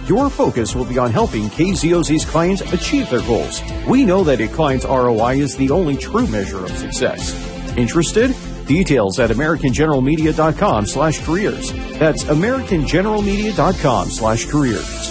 your focus will be on helping KZOZ's clients achieve their goals. We know that a client's ROI is the only true measure of success. Interested? Details at AmericanGeneralMedia.com/careers. That's AmericanGeneralMedia.com/careers.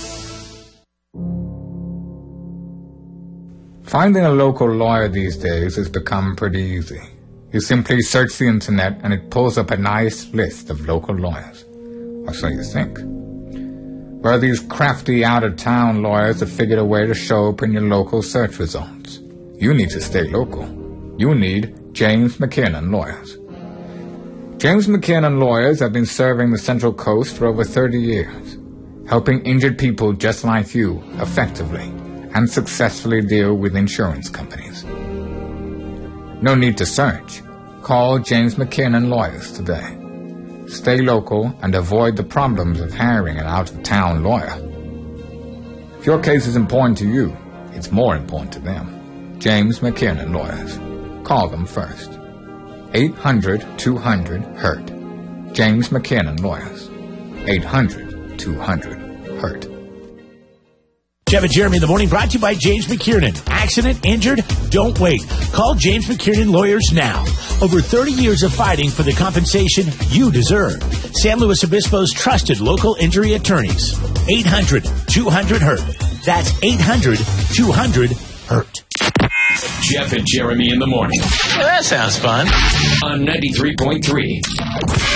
Finding a local lawyer these days has become pretty easy. You simply search the internet and it pulls up a nice list of local lawyers. Or so you think. Well, these crafty out-of-town lawyers have figured a way to show up in your local search results. You need to stay local. You need James McKiernan Lawyers. James McKiernan Lawyers have been serving the Central Coast for over 30 years, helping injured people just like you effectively and successfully deal with insurance companies. No need to search. Call James McKiernan Lawyers today. Stay local and avoid the problems of hiring an out-of-town lawyer. If your case is important to you, it's more important to them. James McKiernan Lawyers. Call them first. 800-200-HURT. James McKiernan Lawyers. 800-200-HURT. Jeff and Jeremy in the morning, brought to you by James McKiernan. Accident, injured? Don't wait. Call James McKiernan Lawyers now. Over 30 years of fighting for the compensation you deserve. San Luis Obispo's trusted local injury attorneys. 800-200-HURT. That's 800-200-HURT. Jeff and Jeremy in the morning. Well, that sounds fun. On 93.3.